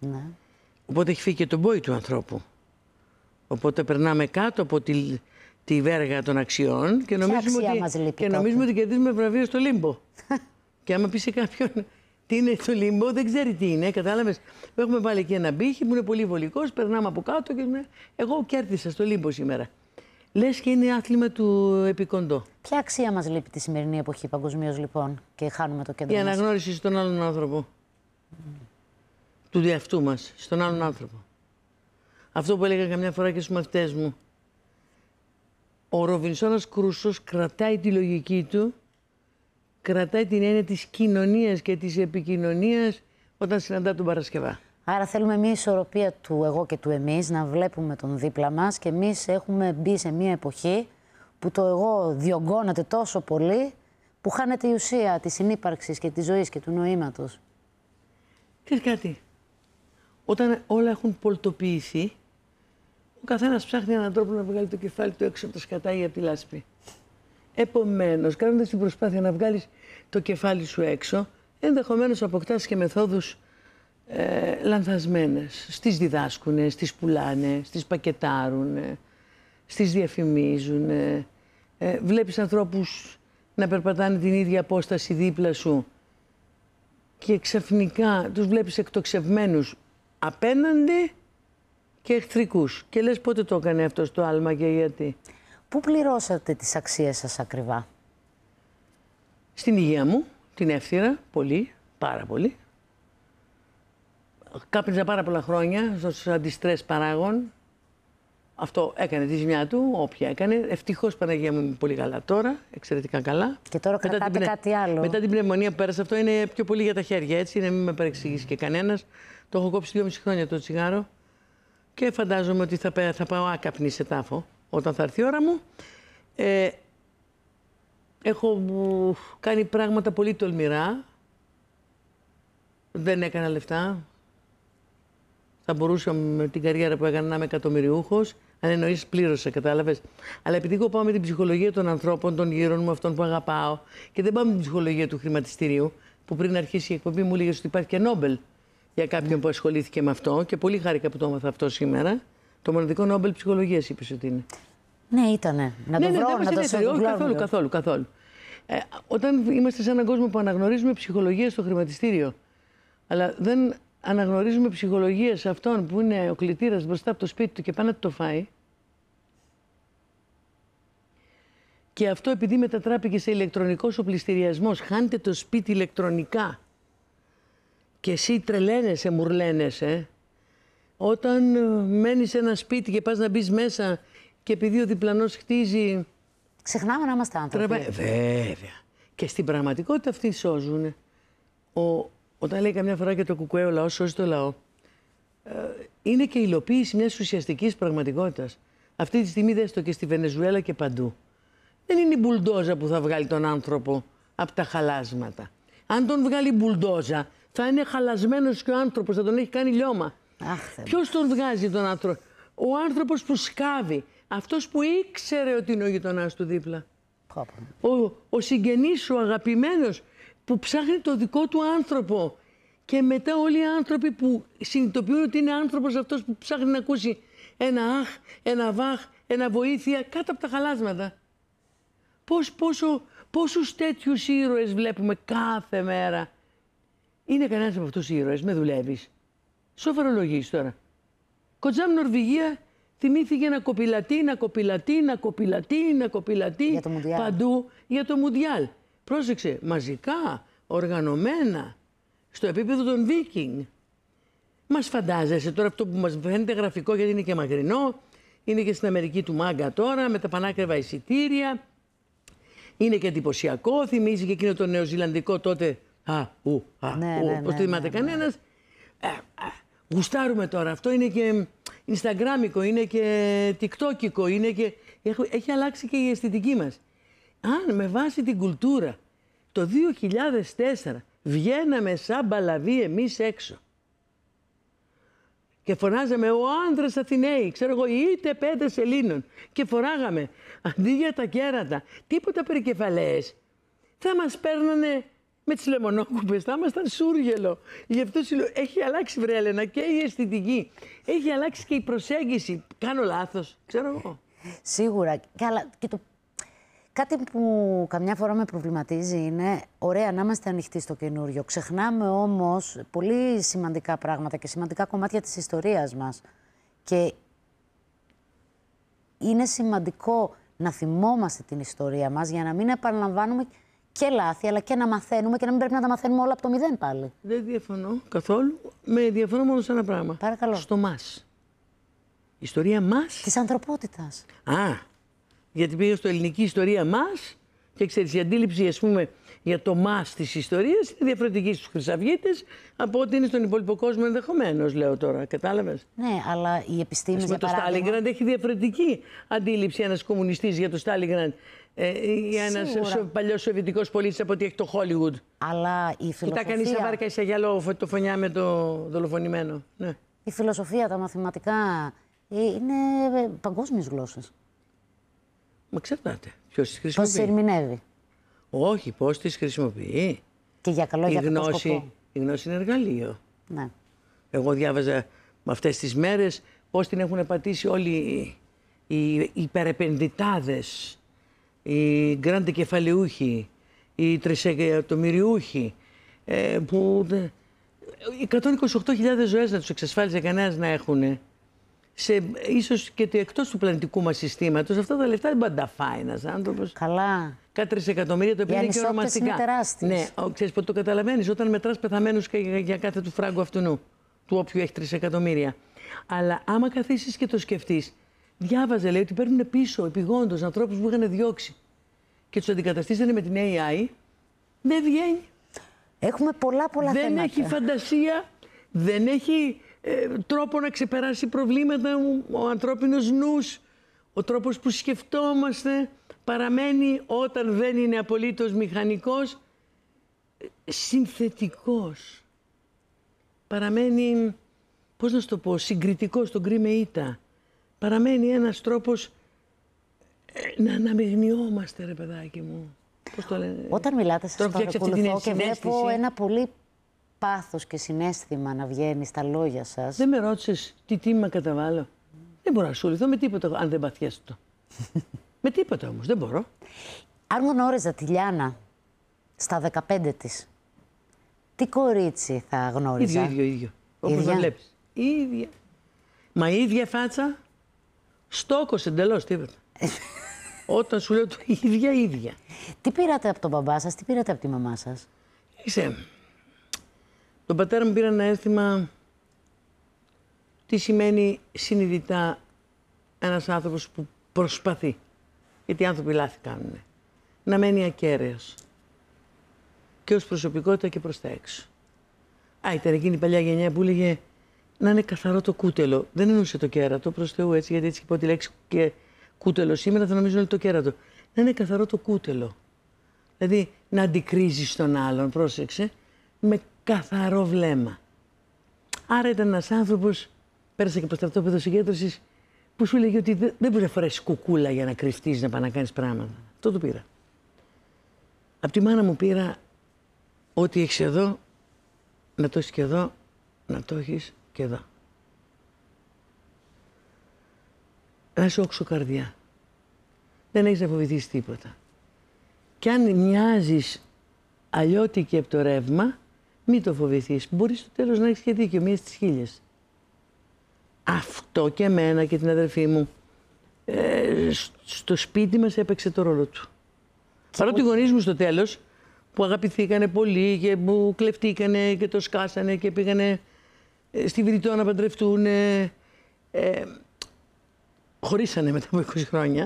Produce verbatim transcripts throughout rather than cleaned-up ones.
Ναι. Οπότε έχει φύγει και το μπόι του ανθρώπου. Οπότε περνάμε κάτω από τη, τη βέργα των αξιών και νομίζουμε, ότι, και νομίζουμε ότι κερδίζουμε βραβείο στο λίμπο. Και άμα πει σε κάποιον τι είναι στο λίμπο, δεν ξέρει τι είναι. Κατάλαβες. Έχουμε βάλει εκεί ένα μπήχη που είναι πολύ βολικός, περνάμε από κάτω και λέμε, εγώ κέρδισα στο λίμπο σήμερα. Λες και είναι άθλημα του επικοντό. Ποια αξία μας λείπει τη σημερινή εποχή παγκοσμίως λοιπόν και χάνουμε το κέντρο Η μας? Η αναγνώριση στον άλλον άνθρωπο. Mm. Του διαυτού μας, στον άλλον άνθρωπο. Αυτό που έλεγα καμιά φορά και στους μαθητές μου. Ο Ροβινσόνας Κρούσος κρατάει τη λογική του, κρατάει την έννοια της κοινωνίας και της επικοινωνίας όταν συναντά τον Παρασκευά. Άρα θέλουμε μια ισορροπία του εγώ και του εμείς, να βλέπουμε τον δίπλα μας, και εμείς έχουμε μπει σε μια εποχή που το εγώ διωγγώνεται τόσο πολύ που χάνεται η ουσία της συνύπαρξης και της ζωής και του νοήματος. Ξέρεις κάτι, όταν όλα έχουν πολτοποιηθεί, ο καθένας ψάχνει έναν τρόπο να βγάλει το κεφάλι του έξω από το σκατά ή από τη λάσπη. Επομένως, κάνοντας την προσπάθεια να βγάλεις το κεφάλι σου έξω, ενδεχομένως αποκτάς και μεθόδους ε, λανθασμένες. Στις διδάσκουνε, στις πουλάνε, στις πακετάρουνε, στις διαφημίζουν. Ε, βλέπεις ανθρώπους να περπατάνε την ίδια απόσταση δίπλα σου και ξαφνικά τους βλέπεις εκτοξευμένους απέναντι και εχθρικούς. Και λες πότε το έκανε αυτό το άλμα και γιατί. Πού πληρώσατε τις αξίες σας ακριβά? Στην υγεία μου, την εύθυρα, πολύ, πάρα πολύ. Κάπνιζα πάρα πολλά χρόνια στους αντιστρες παράγων. Αυτό έκανε τη ζημιά του, όποια έκανε. Ευτυχώς, Παναγία μου, είμαι πολύ καλά τώρα, εξαιρετικά καλά. Και τώρα μετά κρατάτε την, κάτι άλλο. Μετά την πνευμονία που πέρασε, αυτό είναι πιο πολύ για τα χέρια, έτσι, να μην με παρεξηγήσει και κανένας. Το έχω κόψει δυόμιση χρόνια το τσιγάρο και φαντάζομαι ότι θα, θα πάω άκαπνη σε τάφο όταν θα έρθει η ώρα μου. Ε, έχω κάνει πράγματα πολύ τολμηρά. Δεν έκανα λεφτά. Θα μπορούσα με την καριέρα που έκανα να είμαι εκατομμυριούχος. Αν εννοείς, πλήρωσα, κατάλαβες. Αλλά επειδή εγώ πάω με την ψυχολογία των ανθρώπων, των γύρων μου, αυτών που αγαπάω, και δεν πάω με την ψυχολογία του χρηματιστηρίου, που πριν αρχίσει η εκπομπή μου έλεγες ότι υπάρχει και Νόμπελ για κάποιον που ασχολήθηκε με αυτό, και πολύ χάρηκα που το έμαθα αυτό σήμερα. Το μοναδικό Νόμπελ ψυχολογίας είπες ότι είναι. Ναι, ήτανε. Να το ναι, βρω, ναι, να το ναι, όχι, καθόλου, καθόλου, καθόλου. Ε, όταν είμαστε σε έναν κόσμο που αναγνωρίζουμε ψυχολογία στο χρηματιστήριο, αλλά δεν αναγνωρίζουμε ψυχολογία σε αυτόν που είναι ο κλητήρας μπροστά από το σπίτι του και πάει να το φάει. Και αυτό επειδή μετατράπηκε σε ηλεκτρονικός ο πληστηριασμός, χάνεται το σπίτι ηλεκτρονικά και εσύ τρελαίνεσαι, μουρλαίνεσαι. Όταν μένεις σε ένα σπίτι και πας να μπεις μέσα και επειδή ο διπλανός χτίζει... Ξεχνάμε να είμαστε άνθρωποι. Τραβά... Βέβαια. Και στην πραγματικότητα αυτοί σώζουν. Ο... Όταν λέει καμιά φορά και το κουκουέ ο λαός σώζει το λαό, ε, είναι και υλοποίηση μιας ουσιαστικής πραγματικότητας. Αυτή τη στιγμή δες το και στη Βενεζουέλα και παντού. Δεν είναι η μπουλντόζα που θα βγάλει τον άνθρωπο από τα χαλάσματα. Αν τον βγάλει η μπουλντόζα, θα είναι χαλασμένος και ο άνθρωπος, θα τον έχει κάνει λιώμα. Ποιος τον βγάζει τον άνθρωπο? Ο άνθρωπος που σκάβει. Αυτός που ήξερε ότι είναι ο γειτονάς του δίπλα. Ο, ο συγγενής, ο αγαπημένος, που ψάχνει το δικό του άνθρωπο. Και μετά όλοι οι άνθρωποι που συνειδητοποιούν ότι είναι άνθρωπος αυτός που ψάχνει να ακούσει ένα αχ, ένα βαχ, ένα βοήθεια κάτω από τα χαλάσματα. Πώς, πόσο, πόσους τέτοιους ήρωες βλέπουμε κάθε μέρα. Είναι κανένας από αυτούς οι ήρωες? Με δουλεύεις? Σοβαρολογείς τώρα. Κοτζάμ Νορβηγία θυμήθηκε να κοπηλατεί, να κοπηλατεί, να κοπηλατεί, να κοπηλατεί για το παντού για το Μουντιάλ. Πρόσεξε, μαζικά, οργανωμένα, στο επίπεδο των Βίκινγκ. Μας φαντάζεσαι τώρα αυτό που μας φαίνεται γραφικό, γιατί είναι και μακρινό, είναι και στην Αμερική του μάγκα τώρα, με τα πανάκριβα εισιτήρια, είναι και εντυπωσιακό, θυμίζει και εκείνο το νεοζηλανδικό τότε, α, ου, α, ναι, ου, ναι, πώς ναι, το θυμάται ναι, κανένας. Ε, ε, γουστάρουμε τώρα, αυτό είναι και Ινσταγκράμικο, είναι και τικτόκικο, είναι και... έχει αλλάξει και η αισθητική μας. Αν με βάση την κουλτούρα το δύο χιλιάδες τέσσερα βγαίναμε σαν μπαλαβοί εμείς έξω και φωνάζαμε ο άνδρας Αθηναίοι, ξέρω εγώ, είτε πέντε Ελλήνων, και φοράγαμε αντί για τα κέρατα τίποτα περικεφαλές, θα μας παίρνανε Με τις λεμονόκουπες θα ήμασταν σούργελο. Γι' αυτό σου λέω, έχει αλλάξει, βρε Έλενα, και η αισθητική. Έχει αλλάξει και η προσέγγιση. Κάνω λάθος, ξέρω εγώ. Σίγουρα. Και, αλλά, και το... Κάτι που καμιά φορά με προβληματίζει είναι, ωραία, να είμαστε ανοιχτοί στο καινούριο. Ξεχνάμε όμως πολύ σημαντικά πράγματα και σημαντικά κομμάτια της ιστορίας μας. Και είναι σημαντικό να θυμόμαστε την ιστορία μας για να μην επαναλαμβάνουμε και λάθη, αλλά και να μαθαίνουμε και να μην πρέπει να τα μαθαίνουμε όλα από το μηδέν πάλι. Δεν διαφωνώ καθόλου. Με διαφωνώ μόνο σε ένα πράγμα. Παρακαλώ. Στο μας. Η ιστορία μας. Της ανθρωπότητας. Α, γιατί πήγα στο ελληνική ιστορία μας και ξέρεις, η αντίληψη, ας πούμε, για το μας της ιστορίας είναι διαφορετική στους Χρυσαυγίτες από ό,τι είναι στον υπόλοιπο κόσμο ενδεχομένως, λέω τώρα. Κατάλαβες. Ναι, αλλά οι επιστήμες, για το παράδειγμα... Στάλιγκραντ έχει διαφορετική αντίληψη ένας κομμουνιστής για το Στάλιγκραντ ε, ή ένας σο, παλιός σοβιετικός πολίτης από ότι έχει το Χόλιγουντ. Αλλά η φιλοσοφία... Κοιτά κανείς σαν βάρκα σε γυαλό το φωνιά με το δολοφονημένο. Ναι. Η φιλοσοφία, τα μαθηματικά είναι παγκόσμιες γλώσσες. Μα εξαρτάται. Ποιος τις χρησιμοποιεί. Πώς τις ερμηνεύει. Όχι, πώς τις χρησιμοποιεί. Και για καλό, η για κακό γνώση, σκοπό. η γνώση είναι εργαλείο. Ναι. Εγώ διάβαζα με αυτές τις μέρες πώς την έχουν πατήσει όλοι οι, οι υπερεπενδυτάδες, οι γκράντε κεφαλαιούχοι, οι τρισεκατομμυριούχοι, ε, που εκατόν είκοσι οκτώ χιλιάδες ζωές να τους εξασφάλιζε κανένας να έχουν. Σε, ίσως και το εκτός του πλανητικού μας συστήματος, αυτά τα λεφτά δεν πάντα τα φάει ένας άνθρωπος. Καλά. Κάτι τρισεκατομμύρια, το οποίο είναι και ονομαστικά. Είναι τεράστιες. Ναι, ο, ξέρεις πότε το καταλαβαίνεις, όταν μετράς πεθαμένους και για, για κάθε του φράγκου αυτού, του όποιου έχει τρισεκατομμύρια. Αλλά άμα καθίσεις και το σκεφτείς, διάβαζε, λέει, ότι παίρνουν πίσω επιγόντως ανθρώπους που είχαν διώξει και τους αντικαταστήσανε με την έι άι, δεν βγαίνει. Έχουμε πολλά πολλά δεν θέματα. Δεν έχει φαντασία, δεν έχει ε, τρόπο να ξεπεράσει προβλήματα ο, ο ανθρώπινος νους. Ο τρόπος που σκεφτόμαστε παραμένει, όταν δεν είναι απολύτως μηχανικός, συνθετικός. Παραμένει, πώς να σου το πω, συγκριτικός, τον γκρι με ήττα. Παραμένει ένας τρόπος ε, να αναμειγνιόμαστε, ρε παιδάκι μου. Πώς το λένε. Όταν μιλάτε, σας παρακολουθώ και βλέπω ένα πολύ πάθος και συναίσθημα να βγαίνει στα λόγια σας. Δεν με ρώτησες τι τίμημα καταβάλω. Δεν μπορώ να ασχοληθώ με τίποτα αν δεν παθιέσαι το. Με τίποτα όμως, δεν μπορώ. Αν γνώριζα τη Λιάννα στα δεκαπέντε της, τι κορίτσι θα γνώριζα? Ίδιο, ίδιο, ίδιο. Όπως το βλέπεις. Ίδια. Μα η ίδια φάτσα, στόκος εντελώς, τίποτα. Όταν σου λέω το ίδια, ίδια. Τι πήρατε από τον μπαμπά σας, τι πήρατε από τη μαμά σας? Είσαι. Τον πατέρα μου πήρα ένα αίσθημα τι σημαίνει συνειδητά ένας άνθρωπος που προσπαθεί. Γιατί οι άνθρωποι λάθη κάνουν. Να μένει ακέραιος. Και ως προσωπικότητα και προς τα έξω. Α, ήταν εκείνη η παλιά γενιά που έλεγε να είναι καθαρό το κούτελο. Δεν εννοούσε το κέρατο, προς Θεού, έτσι, γιατί έτσι και πω τη λέξη και κούτελο σήμερα θα νομίζουν ότι το κέρατο. Να είναι καθαρό το κούτελο. Δηλαδή να αντικρίζεις τον άλλον, πρόσεξε, με καθαρό βλέμμα. Άρα ήταν ένας άνθρωπος, πέρασε και από στρατόπεδο συγκέντρωσης, που σου έλεγε ότι δεν μπορεί να φορέσεις κουκούλα για να κρυφτείς, να πάει να κάνεις πράγματα. Αυτό το πήρα. Απ' τη μάνα μου πήρα ό,τι έχεις εδώ, να το έχεις και εδώ, να το έχεις και εδώ. Να είσαι όξω καρδιά. Δεν έχεις να φοβηθείς τίποτα. Κι αν μοιάζεις αλλιώτικη από το ρεύμα, μην το φοβηθείς. Μπορείς στο τέλος να έχεις και δίκιο, μία στις χίλιες. Αυτό και εμένα και την αδερφή μου, ε, στο σπίτι μας έπαιξε το ρόλο του. Παρότι οι γονείς μου στο τέλος, που αγαπηθήκανε πολύ και που κλεφτήκανε και το σκάσανε και πήγανε ε, στη Βηρητό να παντρευτούν, ε, ε, χωρίσανε μετά από είκοσι χρόνια,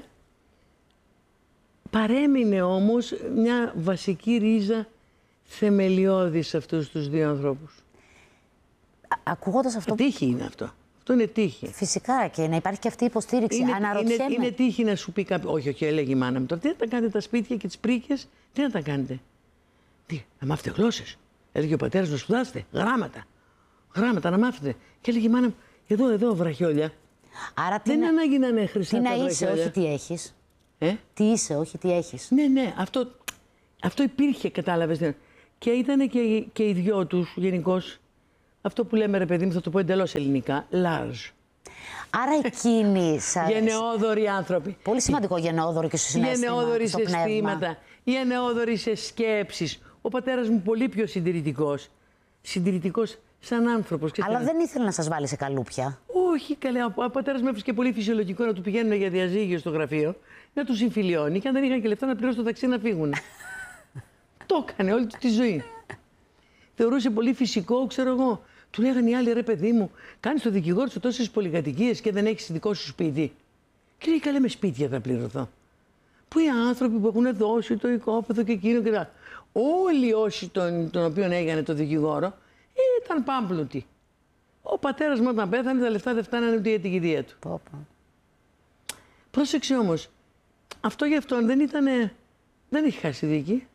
παρέμεινε όμως μια βασική ρίζα θεμελιώδη σε αυτούς τους δύο ανθρώπους. Ακούγοντας αυτό... Τύχη είναι αυτό. Αυτό είναι τύχη. Φυσικά, και να υπάρχει και αυτή η υποστήριξη. Είναι, Αναρωτιέμαι. είναι, είναι τύχη να σου πει κάποιο. Όχι, όχι, έλεγε η μάνα μου τώρα. Τι να τα κάνετε τα σπίτια και τις πρίκες, τι να τα κάνετε. Τι, να μάθετε γλώσσες. Έλεγε ο πατέρας να σπουδάσετε. Γράμματα. Γράμματα να μάθετε. Και έλεγε η μάνα μου, εδώ, εδώ, βραχιόλια. Άρα δεν είναι ανάγκη να είναι χρυσά. Τι τα να είσαι, βραχιόλια. όχι τι έχεις. Ε? Τι είσαι, όχι τι έχεις. Ναι, ναι, αυτό, αυτό υπήρχε, κατάλαβες. Και ήταν και, και οι δυο τους γενικώς, αυτό που λέμε ρε παιδί μου, θα το πω εντελώς ελληνικά, large. Άρα εκείνοι σας... Γενναιόδοροι άνθρωποι. Πολύ σημαντικό γενναιόδοροι και στο συναίσθημα, Γενναιόδοροι στο σε πνεύμα. αισθήματα, γενναιόδοροι σε σκέψεις. Ο πατέρας μου πολύ πιο συντηρητικός. Συντηρητικός σαν άνθρωπος. Αλλά δεν ήθελε να σας βάλει σε καλούπια. Όχι, καλέ. Ο πατέρας μου έβρισκε πολύ φυσιολογικό να του πηγαίνουν για διαζύγιο στο γραφείο, να του συμφιλιώνει και αν δεν είχαν και λεφτά να πληρώσουν το ταξί να φύγουν. Το έκανε όλη του τη ζωή. Θεωρούσε πολύ φυσικό, ξέρω εγώ. Του λέγανε οι άλλοι, ρε παιδί μου, κάνεις το δικηγόρο σου τόσες πολυκατοικίες και δεν έχεις δικό σου σπίτι. Και λέει, καλέ, με σπίτια θα πληρωθώ. Που οι άνθρωποι που έχουν δώσει το οικόπεδο και εκείνο και τα. Όλοι όσοι τον, τον οποίον έγινε το δικηγόρο ήταν πάμπλουτοι. Ο πατέρας μου όταν πέθανε τα λεφτά δεν φτάνανε ούτε για την κηδεία του. Πω, πω. Πρόσεξε όμως, αυτό για αυτόν δεν ήτανε, δεν έχει χάσει δίκη.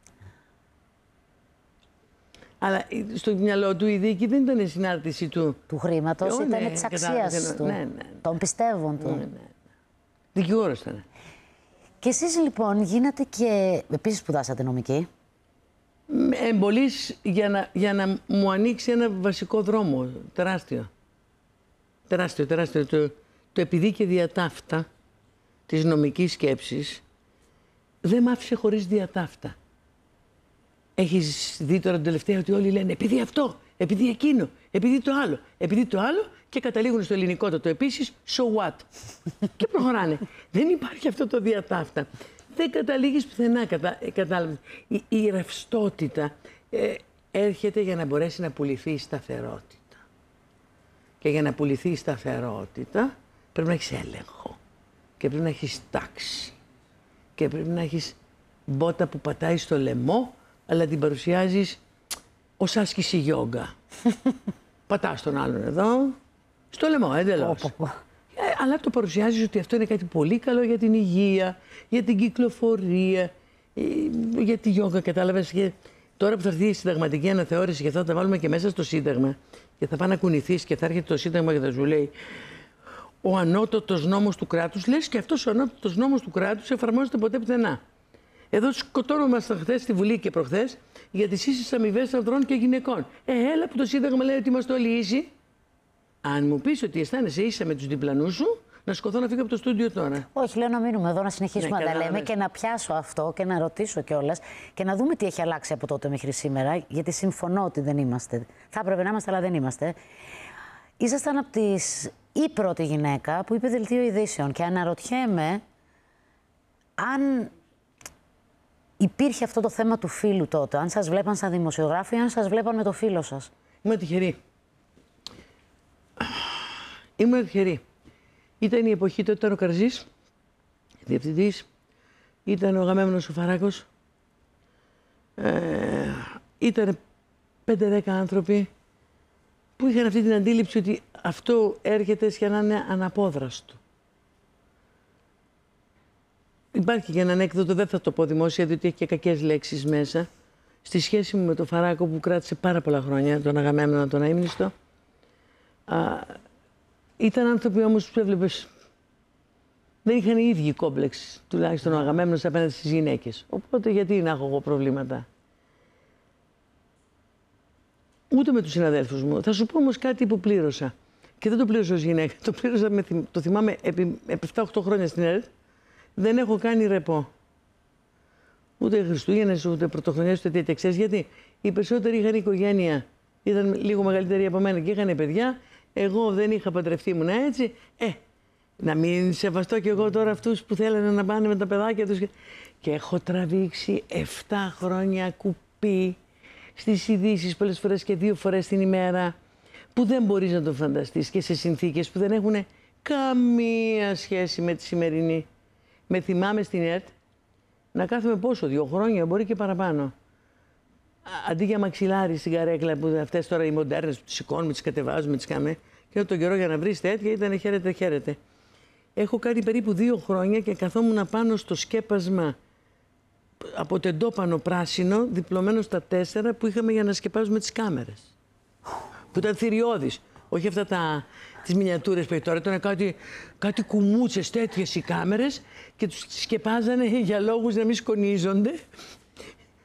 Αλλά στο μυαλό του η δίκη δεν ήταν συνάρτηση του. Του χρήματος, ε, ήταν ναι, της αξίας του. Ναι, ναι, ναι. Των πιστεύων του. Ναι, ναι. Δικηγόρος ήταν. Και εσείς λοιπόν γίνατε και... Επίσης σπουδάσατε νομική. Εμπολής για να, για να μου ανοίξει ένα βασικό δρόμο, τεράστιο. Τεράστιο, τεράστιο. Το, το επειδή και διατάφτα της νομικής σκέψης δεν μ' άφησε χωρίς διατάφτα. Έχεις δει τώρα την τελευταία ότι όλοι λένε επειδή αυτό, επειδή εκείνο, επειδή το άλλο, επειδή το άλλο και καταλήγουν στο ελληνικότατο επίσης, so what. Και προχωράνε. Δεν υπάρχει αυτό το διατάφτα. Δεν καταλήγεις πουθενά, κατα... κατάλαβες. Η, η ρευστότητα ε, έρχεται για να μπορέσει να πουληθεί η σταθερότητα. Και για να πουληθεί η σταθερότητα πρέπει να έχεις έλεγχο. Και πρέπει να έχεις τάξη. Και πρέπει να έχεις μπότα που πατάει στο λαιμό, αλλά την παρουσιάζεις ως άσκηση γιόγκα. Πατάς τον άλλον εδώ, στο λαιμό, εντελώς. Ε, αλλά το παρουσιάζεις ότι αυτό είναι κάτι πολύ καλό για την υγεία, για την κυκλοφορία, για τη γιόγκα, κατάλαβες. Και τώρα που θα έρθει η συνταγματική αναθεώρηση και θα τα βάλουμε και μέσα στο Σύνταγμα και θα πάει να κουνηθείς και θα έρχεται το Σύνταγμα και θα σου λέει ο ανώτατος νόμος του κράτους, λες και αυτός ο ανώτατος νόμος του κράτους εφαρμόζεται ποτέ πουθενά. Εδώ σκοτώνομασταν χθες στη Βουλή και προχθές για τις ίσες αμοιβές ανδρών και γυναικών. Ε, έλα που το Σύνταγμα λέει ότι είμαστε όλοι ίσοι. Αν μου πεις ότι αισθάνεσαι ίσα με τους διπλανούς σου, να σκοθώ να φύγω από το στούντιο τώρα. Όχι, λέω να μείνουμε εδώ, να συνεχίσουμε Ναι, να τα λέμε κατάλαβες. και να πιάσω αυτό και να ρωτήσω κιόλας και να δούμε τι έχει αλλάξει από τότε μέχρι σήμερα. Γιατί συμφωνώ ότι δεν είμαστε. Θα έπρεπε να είμαστε, αλλά δεν είμαστε. Ήσασταν από τις η πρώτη γυναίκα που είπε δελτίο ειδήσεων και αναρωτιέμαι αν υπήρχε αυτό το θέμα του φίλου τότε, αν σας βλέπαν σαν δημοσιογράφοι, αν σας βλέπαν με το φίλο σας. Είμαι τυχερή. Ήμουν τυχερή. Ήταν η εποχή τότε, ήταν ο Καρζής, διευθυντής, ήταν ο Αγαμέμνος ο Φαράκος, ε, ήταν πέντε δέκα άνθρωποι που είχαν αυτή την αντίληψη ότι αυτό έρχεται για να είναι αναπόδραστο. Υπάρχει και ένα ανέκδοτο, δεν θα το πω δημόσια, διότι έχει και κακές λέξεις μέσα. Στη σχέση μου με τον Φαράκο που κράτησε πάρα πολλά χρόνια, τον Αγαμέμνονα, τον Αείμνηστο, α, ήταν άνθρωποι όμως που έβλεπες, δεν είχαν οι ίδιοι κόμπλεξ, τουλάχιστον ο Αγαμέμνος απέναντι στις γυναίκες. Οπότε γιατί να έχω εγώ προβλήματα. Ούτε με τους συναδέλφους μου. Θα σου πω όμως κάτι που πλήρωσα. Και δεν το πλήρωσα ως γυναίκα. Το πλήρωσα, με, το θυμάμαι, επί επτά οκτώ χρόνια στην ΕΡΤ. Δεν έχω κάνει ρεπό. Ούτε Χριστούγεννες, ούτε Πρωτοχρονιές, ούτε τέτοια. Ξέρεις γιατί. Οι περισσότεροι είχαν οικογένεια. Ήταν λίγο μεγαλύτεροι από μένα και είχαν παιδιά. Εγώ δεν είχα παντρευτεί, ήμουν έτσι. Ε, να μην σεβαστώ κι εγώ τώρα αυτούς που θέλανε να πάνε με τα παιδάκια τους. Και έχω τραβήξει επτά χρόνια κουπί στις ειδήσεις πολλές φορές και δύο φορές την ημέρα, που δεν μπορείς να το φανταστείς και σε συνθήκες που δεν έχουν καμία σχέση με τη σημερινή. Με θυμάμαι στην ΕΡΤ να κάθομαι πόσο, δύο χρόνια, μπορεί και παραπάνω. Αντί για μαξιλάρι στην καρέκλα που αυτές τώρα οι μοντέρνες που τις σηκώνουμε, τις κατεβάζουμε, τις κάνουμε. Και όλο τον καιρό για να βρεις τέτοια ήταν χαίρετε, χαίρετε. Έχω κάνει περίπου δύο χρόνια και καθόμουν πάνω στο σκέπασμα από τεντόπανο πράσινο, διπλωμένο στα τέσσερα, που είχαμε για να σκεπάζουμε τις κάμερες. Που ήταν θηριώδης. Όχι αυτά τα, τις μινιατούρες που έχει τώρα. Ήταν κάτι, κάτι κουμούτσες τέτοιες οι κάμερες και τους σκεπάζανε για λόγους να μην σκονίζονται.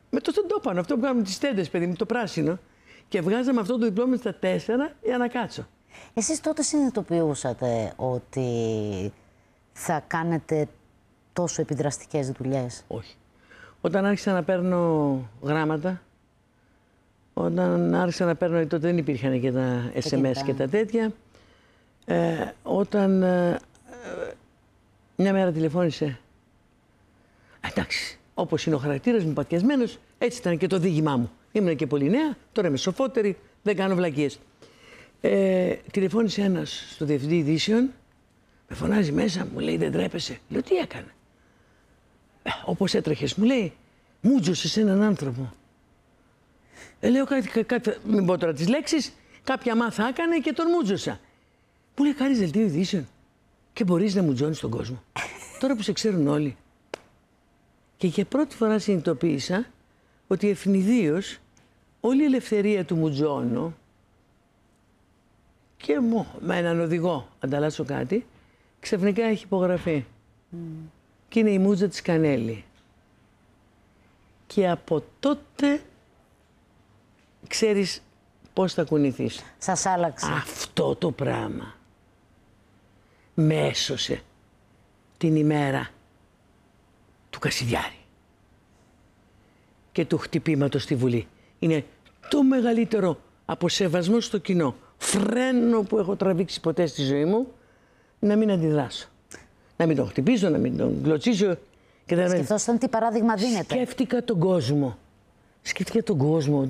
Με το στεντόπανο, αυτό που κάνουμε τις τέντες, παιδί μου, το πράσινο. Και βγάζαμε αυτό το διπλώμα στα τέσσερα για να κάτσω. Εσείς τότε συνειδητοποιούσατε ότι θα κάνετε τόσο επιδραστικές δουλειές? Όχι. Όταν άρχισα να παίρνω γράμματα, όταν άρχισα να παίρνω, τότε δεν υπήρχαν και τα ες εμ ες και τα τέτοια, ε, όταν ε, ε, μια μέρα τηλεφώνησε, εντάξει, όπως είναι ο χαρακτήρας μου, πατιασμένος, έτσι ήταν και το δίγημά μου. Ήμουν και πολύ νέα, τώρα είμαι σοφότερη, δεν κάνω βλακίες. Ε, τηλεφώνησε ένας στο διευθυντή ειδήσεων, με φωνάζει μέσα, μου λέει δεν τρέπεσαι. Λέω τι έκανε. Ε, όπως έτρεχες, μου λέει, μούτζωσες έναν άνθρωπο. Ε, λέω κάτι, κάτι, μην πω τώρα τις λέξεις, κάποια μάθα έκανε και τον μούτζωσα. Μου λέει κάνεις δελτίο ειδήσεων και μπορείς να μουτζώνεις τον κόσμο. Τώρα που σε ξέρουν όλοι. Και για πρώτη φορά συνειδητοποίησα ότι ευνηδίως όλη η ελευθερία του μουτζώνου και μου, με έναν οδηγό ανταλλάσσω κάτι, ξαφνικά έχει υπογραφεί. Mm. Και είναι η μούτζα της Κανέλη. Και από τότε ξέρεις πώς θα κουνηθείς. Σας άλλαξε. Αυτό το πράγμα με έσωσε την ημέρα του Κασιδιάρη και του χτυπήματος στη Βουλή. Είναι το μεγαλύτερο αποσεβασμό στο κοινό φρένο που έχω τραβήξει ποτέ στη ζωή μου, να μην αντιδράσω. Να μην τον χτυπήσω, να μην τον κλωτσίσω. Και να... Σκεφτόσασταν τι παράδειγμα δίνεται. Σκέφτηκα τον κόσμο. Σκέφτηκα τον κόσμο.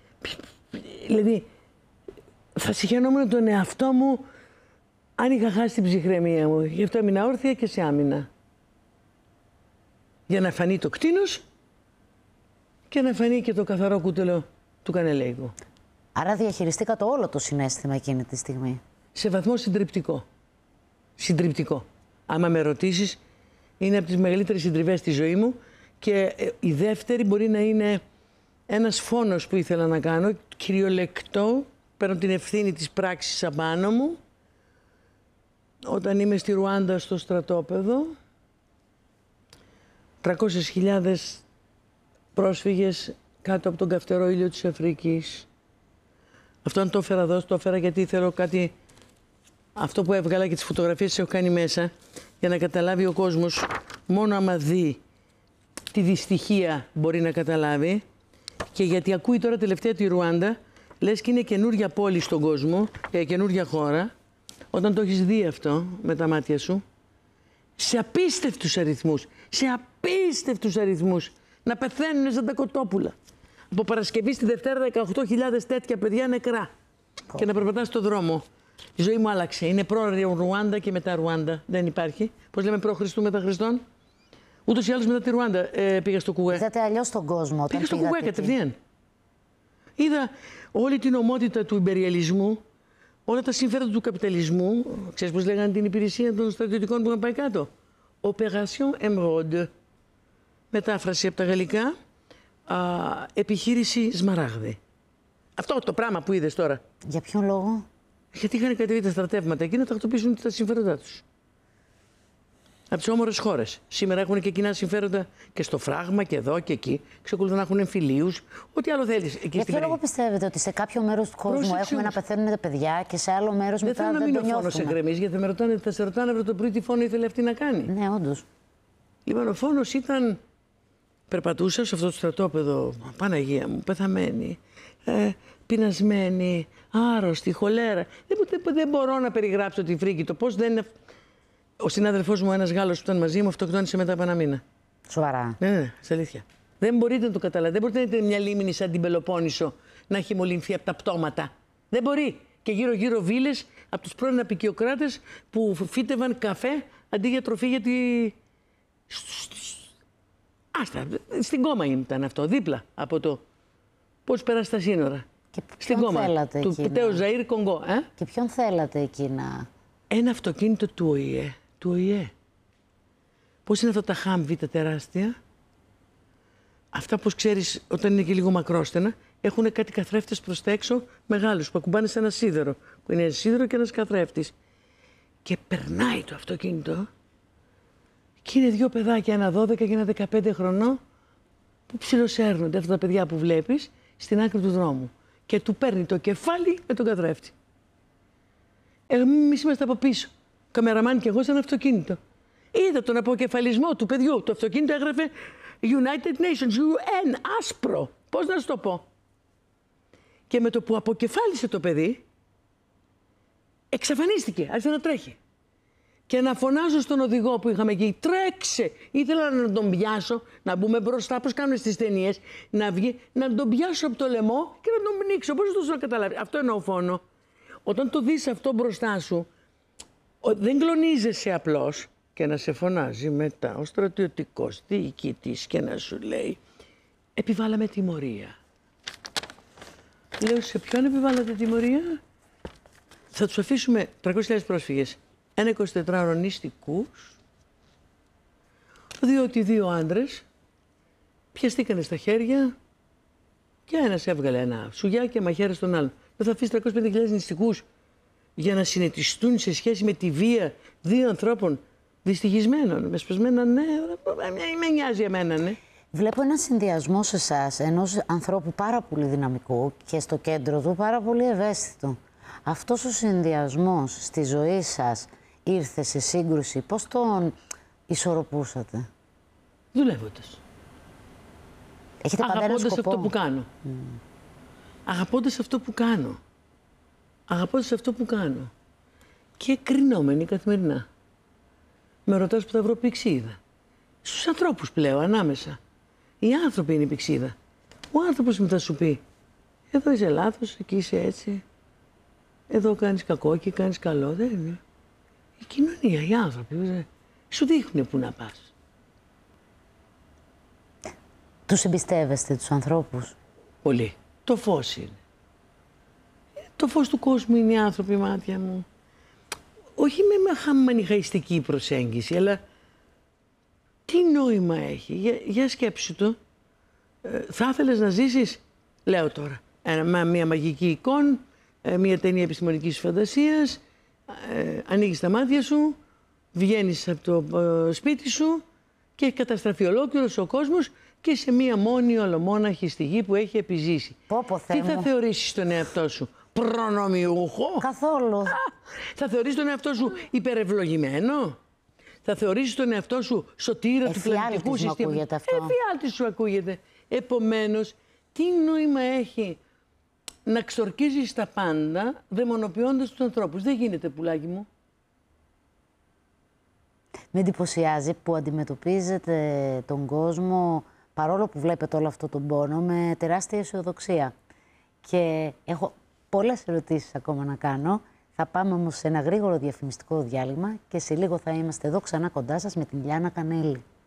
Δηλαδή, θα συγχαινόμουν τον εαυτό μου αν είχα χάσει την ψυχραιμία μου. Γι' αυτό έμεινα όρθια και σε άμυνα. Για να φανεί το κτήνος και να φανεί και το καθαρό κούτελο του Κανελέικου. Άρα διαχειριστήκατε όλο το συναίσθημα εκείνη τη στιγμή. Σε βαθμό συντριπτικό. Συντριπτικό. Άμα με ρωτήσεις, είναι από τις μεγαλύτερες συντριβές στη ζωή μου και η δεύτερη μπορεί να είναι ένας φόνος που ήθελα να κάνω, κυριολεκτό, παίρνω την ευθύνη της πράξης απάνω μου, όταν είμαι στη Ρουάντα στο στρατόπεδο, τριακόσιες χιλιάδες πρόσφυγες κάτω από τον καυτερό ήλιο της Αφρικής. Αυτό αν το έφερα εδώ, το έφερα γιατί θέλω κάτι, αυτό που έβγαλα και τις φωτογραφίες τις έχω κάνει μέσα, για να καταλάβει ο κόσμος, μόνο άμα δει τη δυστυχία μπορεί να καταλάβει, και γιατί ακούει τώρα τελευταία τη Ρουάντα, λες και είναι καινούρια πόλη στον κόσμο, ε, καινούρια χώρα, όταν το έχεις δει αυτό με τα μάτια σου, σε απίστευτους αριθμούς, σε απίστευτους αριθμούς, να πεθαίνουν σαν τα κοτόπουλα. Από Παρασκευή στη Δευτέρα δεκαοκτώ χιλιάδες τέτοια παιδιά νεκρά. Oh. Και να περπατάς στον δρόμο. Η ζωή μου άλλαξε. Είναι προ Ρουάντα και μετά Ρουάντα. Δεν υπάρχει. Πώς λέμε προ Χριστού μετά Χριστόν. Ούτως ή άλλως μετά τη Ρουάντα ε, πήγα στο Κουβέ. Είδατε αλλιώς τον κόσμο. Πήγα στο Κουβέ κατευθείαν. Είδα όλη την ομότητα του ιμπεριαλισμού, όλα τα συμφέροντα του καπιταλισμού. Ξέρεις πώς λέγανε την υπηρεσία των στρατιωτικών που είχαν πάει κάτω. Opération Emeraude. Μετάφραση από τα γαλλικά. Α, επιχείρηση Σμαράγδη. Αυτό το πράγμα που είδες τώρα. Για ποιον λόγο? Γιατί είχαν κατεβεί τα στρατεύματα εκεί να τακτοποιήσουν τα συμφέροντά τους. Από τις όμορες χώρες. Σήμερα έχουν και κοινά συμφέροντα και στο φράγμα και εδώ και εκεί. Ξεκολουθούν να έχουν εμφυλίους. Ό,τι άλλο θέλεις. Εκεί Για ποιο λόγο πιστεύετε ότι σε κάποιο μέρος του κόσμου Πρόσεξε έχουμε όμως. να πεθαίνουν τα παιδιά και σε άλλο μέρος μετά δεν το νιώθουμε? Δεν θέλω να μείνει ο φόνος εγκρεμής, γιατί θα, με ρωτάνε, θα σε ρωτάνε αύριο το πρωί τι φόνο ήθελε αυτή να κάνει. Ναι, όντως. Λοιπόν, ο φόνος ήταν. Περπατούσα σε αυτό το στρατόπεδο, Παναγία μου, πεθαμένη, ε, πεινασμένη, άρρωστη, χολέρα. Δεν, δεν, δεν μπορώ να περιγράψω τη φρίκη. Το πώς δεν είναι. Ο συνάδελφός μου, ένας Γάλλος που ήταν μαζί μου, αυτοκτόνησε μετά από ένα μήνα. Σοβαρά? Ναι, ναι, σε αλήθεια. Δεν μπορείτε να το καταλάβετε. Δεν μπορείτε να δείτε μια λίμνη σαν την Πελοπόννησο να έχει μολυνθεί από τα πτώματα. Δεν μπορεί. Και γύρω-γύρω βίλες από τους πρώην απικιοκράτες που φύτευαν καφέ αντί για τροφή για τη. Άστα, στην Κόμα ήταν αυτό, δίπλα από το πώς πέρασε τα σύνορα. Και στην Κόμα, του Πιτέου Ζαΐρ Κονγκό. Ε? Και ποιον θέλατε εκεί να... Ένα αυτοκίνητο του ΟΗΕ, του ΟΗΕ. Πώς είναι αυτά τα χάμβι τα τεράστια. Αυτά, πώς ξέρεις, όταν είναι και λίγο μακρόστενα, έχουν κάτι καθρέφτες προς τα έξω μεγάλους που ακουμπάνε σε ένα σίδερο. Που είναι ένα σίδερο και ένας καθρέφτης. Και περνάει το αυτοκίνητο. Και είναι δύο παιδάκια, ένα δώδεκα και ένα δεκαπέντε χρονών, που ψιλοσέρνονται αυτά τα παιδιά που βλέπεις στην άκρη του δρόμου και του παίρνει το κεφάλι με τον καθρέφτη. Εμείς είμαστε από πίσω. Καμεραμάν και εγώ σαν αυτοκίνητο. Είδα τον αποκεφαλισμό του παιδιού. Το αυτοκίνητο έγραφε United Nations, γιου εν, άσπρο. Πώς να σου το πω. Και με το που αποκεφάλισε το παιδί, εξαφανίστηκε, άρχισε να τρέχει. Και να φωνάζω στον οδηγό που είχαμε εκεί, τρέξε! Ήθελα να τον πιάσω, να μπούμε μπροστά, πώς κάνουν στις ταινίες, να βγει, να τον πιάσω από το λαιμό και να τον πνίξω. Πώς να το καταλάβει. Αυτό εννοώ φόνο. Όταν το δεις αυτό μπροστά σου, δεν κλονίζεσαι απλώς και να σε φωνάζει μετά ο στρατιωτικός διοικητής και να σου λέει επιβάλαμε τιμωρία. Λέω, σε ποιον επιβάλλατε τιμωρία? Θα τους αφήσουμε τριακόσιες χιλιάδες πρόσφυγες, ένα εικοσιτετράωρο νηστικούς, διότι δύο άντρες πιαστήκανε στα χέρια και ένας έβγαλε ένα σουγιά και μαχαίρε στον άλλον. Δεν θα αφήσει τριακόσιες πενήντα χιλιάδες νηστικούς για να συνετιστούν σε σχέση με τη βία δύο ανθρώπων δυστυχισμένων, με σπασμένα ναι, με νοιάζει εμένα, ναι. Βλέπω έναν συνδυασμό σε εσάς, ενός ανθρώπου πάρα πολύ δυναμικού και στο κέντρο του πάρα πολύ ευαίσθητο. Αυτός ο συνδυασμός στη ζωή σας ήρθε σε σύγκρουση, πώς τον ισορροπούσατε? Δουλεύοντας. Έχετε πάντα ένα σκοπό. αυτό που κάνω. Mm. Αγαπώντας αυτό που κάνω. Αγαπώντας αυτό που κάνω. Και κρινόμενη καθημερινά. Με ρωτάς που θα βρω πηξίδα. Στους ανθρώπους πλέον, ανάμεσα. Οι άνθρωποι είναι η πηξίδα. Ο άνθρωπος μετά σου πει, εδώ είσαι λάθος, εκεί είσαι έτσι. Εδώ κάνεις κακό, εκεί κάνεις καλό. Δεν είναι. Η κοινωνία, οι άνθρωποι, σου δείχνουν πού να πας. Τους εμπιστεύεστε τους ανθρώπους? Πολύ. Το φως είναι. Το φως του κόσμου είναι οι άνθρωποι, μάτια μου. Όχι με μανιχαϊστική προσέγγιση, αλλά τι νόημα έχει. Για, για σκέψου το. Ε, θα ήθελες να ζήσεις, λέω τώρα, ένα, μια μαγική εικόνα, μια ταινία επιστημονικής φαντασίας, ε, ανοίγεις τα μάτια σου, βγαίνεις από το ε, σπίτι σου και έχει καταστραφεί ολόκληρος ο κόσμος και σε μία μόνη ολομόναχη στη γη που έχει επιζήσει. Πω, πω, τι θα θεωρήσεις τον εαυτό σου? Προνομιούχο? Καθόλου. Α, θα θεωρήσεις τον εαυτό σου υπερευλογημένο? Θα θεωρήσεις τον εαυτό σου σωτήρα του πλανητικού συστήματος? Εφιάλτης σου ακούγεται. Επομένως, τι νόημα έχει να ξορκίζεις τα πάντα δαιμονοποιώντας τους ανθρώπους? Δεν γίνεται, πουλάκι μου. Με εντυπωσιάζει που αντιμετωπίζετε τον κόσμο, παρόλο που βλέπετε όλο αυτό τον πόνο, με τεράστια αισιοδοξία. Και έχω πολλές ερωτήσεις ακόμα να κάνω. Θα πάμε όμως σε ένα γρήγορο διαφημιστικό διάλειμμα και σε λίγο θα είμαστε εδώ ξανά κοντά σας με την Λιάννα Κανέλη.